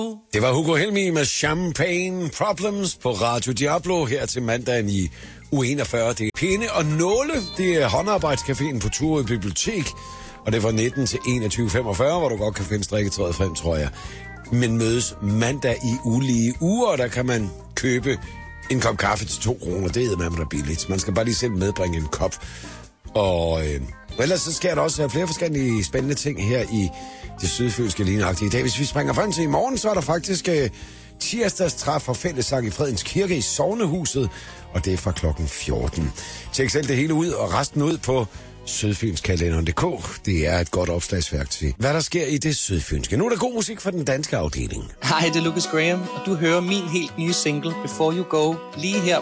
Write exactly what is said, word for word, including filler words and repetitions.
Det var Hugo Helmi med Champagne Problems på Radio Diablo her til mandagen i uge enogfyrre. Det er Pinde og Nåle. Det er håndarbejdscaféen på Turø Bibliotek. Og det er fra nitten til enogtyve femogfyrre, hvor du godt kan finde strikketøjet frem, tror jeg. Men mødes mandag i ulige uger, og der kan man købe en kop kaffe til to kroner. Det er med, der billigt. Man skal bare lige selv medbringe en kop. Og øh, ellers så sker der også flere forskellige spændende ting her i det sydfynske lignagtige i dag. Hvis vi springer frem til i morgen, så er der faktisk øh, tirsdagstræf for fællessang i Fredens Kirke i Sognehuset, og det er fra klokken fjorten. Tjek selv det hele ud og resten ud på sydfynskalenderen punktum d k. Det er et godt opslagsværk til, hvad der sker i det sydfynske. Nu er der god musik fra den danske afdeling. Hej, det er Lucas Graham, og du hører min helt nye single, Before You Go, lige her